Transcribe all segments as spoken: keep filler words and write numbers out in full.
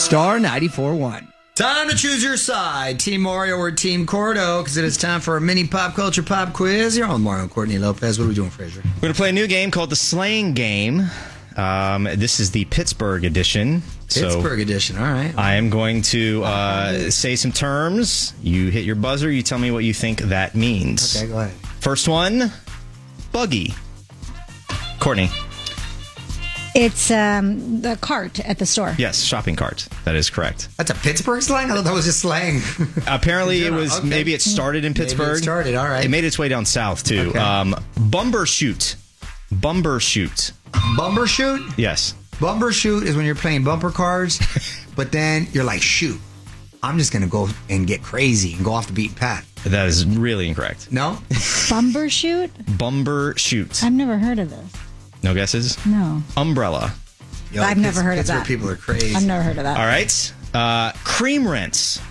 Star ninety-four point one. Time to choose your side, Team Mario or Team Cordo, because it is time for a mini pop culture pop quiz. You're on Mario and Courtney Lopez. What are we doing, Fraser? We're going to play a new game called the Slaying Game. Um, this is the Pittsburgh edition. Pittsburgh so edition, all right. I am going to uh, say some terms. You hit your buzzer. You tell me what you think that means. Okay, go ahead. First one, buggy. Courtney. It's um, the cart at the store. Yes, shopping cart. That is correct. That's a Pittsburgh slang? I thought that was just slang. Apparently, it was, Okay. maybe it started in Pittsburgh. Maybe it started, all right. It made its way down south, too. Okay. Um, bumbershoot. Bumbershoot. Bumbershoot? Yes. Bumbershoot is when you're playing bumper cars, but then you're like, shoot, I'm just going to go and get crazy and go off the beaten path. That is really incorrect. No? Bumbershoot? Bumbershoot. I've never heard of this. No guesses? No. Umbrella. Yo, I've never Pitts- heard of Pittsburgh that. people are crazy. I've never heard of that. All right. Uh, cream rinse.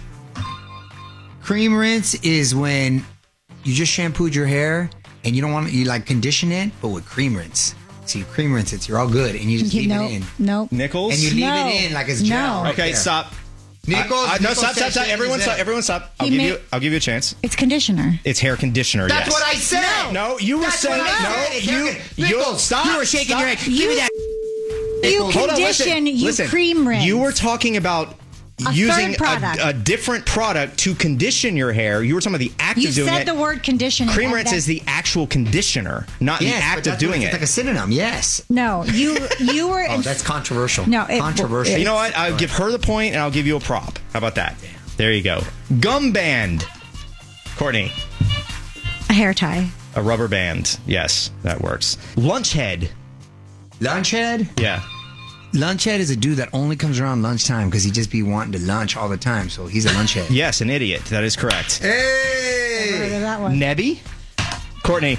Cream rinse is when you just shampooed your hair and you don't want to, you like condition it, but with cream rinse. So you cream rinse it, so you're all good, and you just You leave know, it in. Nope. Nickels. And you leave No. it in like it's gel. No. right Okay, there. stop. Nickels, I- I- no, Nickels stop, stop, stop. session Everyone is stop. it. Everyone stop. I'll He give may- you. I'll give you a chance. It's conditioner. It's hair conditioner. That's yes. what I said. No, you were That's saying what I no. said. You you Nickels, stop. You were shaking stop. your head. You- Give me that. You Hold on, listen, condition, you listen. cream rinse. You were talking about A using third product. a, a different product to condition your hair. You were talking about the act You of doing said it. the word conditioner. Cream and rinse that- is the actual conditioner, not Yes, the but act of that's what doing it's it. like a synonym. Yes. No, you you were. Oh, in- that's controversial. No, it- controversial. You know what? I'll give her the point, and I'll give you a prop. How about that? There you go. Gum band. Courtney. a hair tie. A rubber band. Yes, that works. Lunch head. Lunchhead. Yeah. Lunchhead is a dude that only comes around lunchtime because he just be wanting to lunch all the time. So he's a lunchhead. Yes, an idiot. That is correct. Heard Hey. of that one. Nebby. Courtney.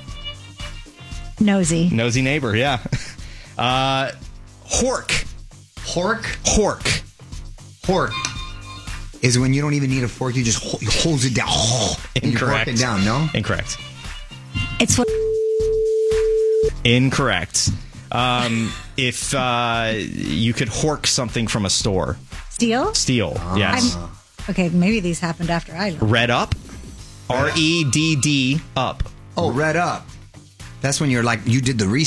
Nosy. Nosy neighbor. Yeah. Uh, hork. Hork. Hork. Hork is when you don't even need a fork. You just hold, you hold it down. And you Incorrect. fork it down. No. Incorrect. It's what. Incorrect. Um, if uh, you could hork something from a store. Steel? Steal. Yes. I'm, okay, maybe these happened after I left. Red up. R E D D up. Oh, red up. That's when you're like you did the research.